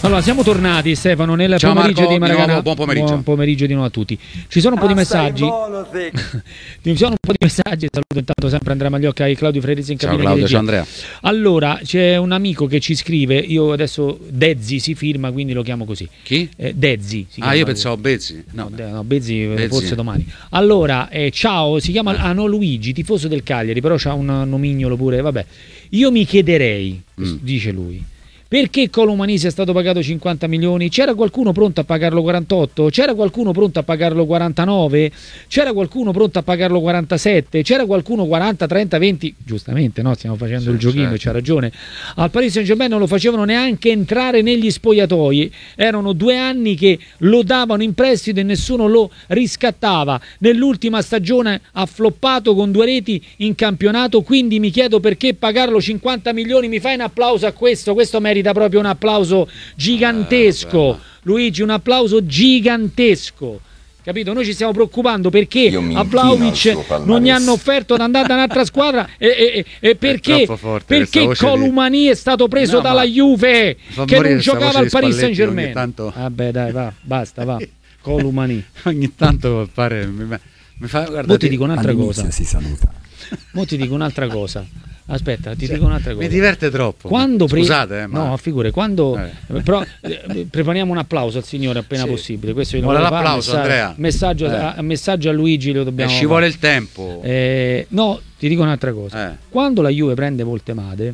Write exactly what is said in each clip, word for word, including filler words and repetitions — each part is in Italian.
Allora, siamo tornati, Stefano, nel Ciao pomeriggio Marco, di Maracanã. di nuovo, buon pomeriggio. Buon pomeriggio di nuovo a tutti. Ci sono un po' di messaggi. Ci sono un po' di messaggi. Saluto intanto sempre Andrea Magliocca e Claudio Frerisi in Ciao cabina Claudio, di ciao regia. Andrea. Allora, c'è un amico che ci scrive, io adesso Dezzi si firma, quindi lo chiamo così. Chi? Eh, Dezzi. Si Ah, chiama io lui. pensavo Bezzi. No, No, no, Bezzi, Bezzi. forse domani. Allora, eh, ciao, si chiama ah, no, Luigi, tifoso del Cagliari, però c'ha un nomignolo pure, vabbè. Io mi chiederei, Mm. dice lui, perché Colomanisi è stato pagato cinquanta milioni? C'era qualcuno pronto a pagarlo quarantotto? C'era qualcuno pronto a pagarlo quarantanove? C'era qualcuno pronto a pagarlo quarantasette? C'era qualcuno quaranta, trenta, venti? Giustamente, no? Stiamo facendo Sì, il giochino certo. e c'ha ragione. Al Paris Saint-Germain non lo facevano neanche entrare negli spogliatoi. Erano due anni che lo davano in prestito e nessuno lo riscattava. Nell'ultima stagione ha floppato con due reti in campionato, quindi mi chiedo perché pagarlo cinquanta milioni. Mi fai un applauso a questo? Questo merita proprio un applauso gigantesco. Eh, Luigi, un applauso gigantesco. Capito? Noi ci stiamo preoccupando perché Io mi a inchino al Vlahovic suo palmarès. non gli hanno offerto di andare da un'altra squadra e, e- e- e perché, troppo forte questa perché voce di- Columani è stato preso No, dalla ma Juve fa che morire non sta giocava voce al di Paris Spalletti, Saint-Germain. ogni tanto- Vabbè, dai, va, basta, va. Columani. Ogni tanto pare mi, mi fa guarda, Mo ti dico un'altra All'inizio cosa. si saluta. Mo ti dico un'altra cosa. Aspetta, ti Cioè, dico un'altra cosa. mi diverte troppo. Quando pre- Scusate, eh, ma no, figure, quando Eh. però eh, prepariamo un applauso al signore appena Sì. possibile. Questo glielo Vuole volevo fare, l'applauso, messaggio, Andrea? Messaggio, Eh. a, messaggio a Luigi lo eh, dobbiamo ci vuole fare. il tempo. Eh, no, ti dico un'altra cosa. Eh. Quando la Juve prende Voltemade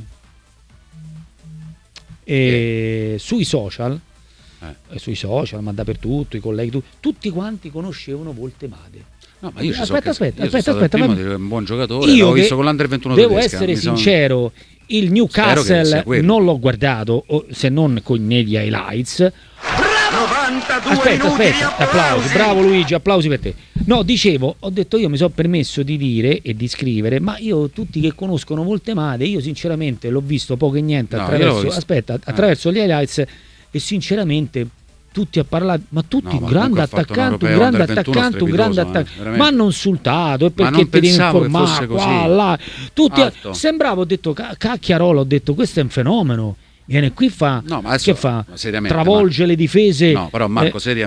e sui social, Eh. eh, sui social, ma dappertutto, i colleghi, tu- tutti quanti conoscevano Voltemade. No, ma io ci Aspetta, so che- aspetta, io aspetta, sono stato aspetta, il primo ma- di dire che è un buon giocatore. Io L'ho che visto con l'Under ventuno devo tedesca. essere mi son- sincero, il Spero che Newcastle sia quello. non l'ho guardato, o- se non con negli highlights. Aspetta, aspetta, applausi, bravo Luigi, applausi per te. No, dicevo, ho detto io mi sono permesso di dire e di scrivere, ma io tutti che conoscono Voltemade, io sinceramente l'ho visto poco e niente No, io attraverso, l'ho visto. aspetta, Eh. attraverso gli highlights e sinceramente tutti a parlare, ma tutti No, ma grande comunque ha fatto un attaccante, un europeo grande under ventuno attaccante, un grande strepitoso, eh, attaccante, veramente. ma hanno insultato e Ma perché non ti devi pensavo che informare fosse qua, così. là, tutti Alto. sembrava, ho detto ca- cacchiarola, ho detto questo è un fenomeno. Viene qui fa No, ma adesso- che fa? ma seriamente, Travolge Marco. le difese. No, però Marco, eh, seriamente